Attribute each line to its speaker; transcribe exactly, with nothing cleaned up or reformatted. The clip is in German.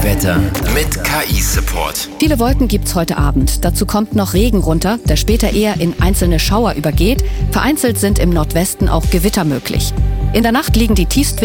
Speaker 1: Wetter mit K I-Support.
Speaker 2: Viele Wolken gibt's heute Abend. Dazu kommt noch Regen runter, der später eher in einzelne Schauer übergeht. Vereinzelt sind im Nordwesten auch Gewitter möglich. In der Nacht liegen die Tiefstwerte